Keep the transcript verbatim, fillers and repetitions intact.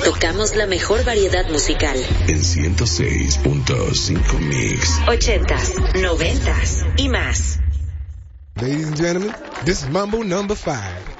Tocamos la mejor variedad musical. En ciento seis punto cinco Mix. Ochentas, noventas y más. Ladies and gentlemen, this is Mambo number five.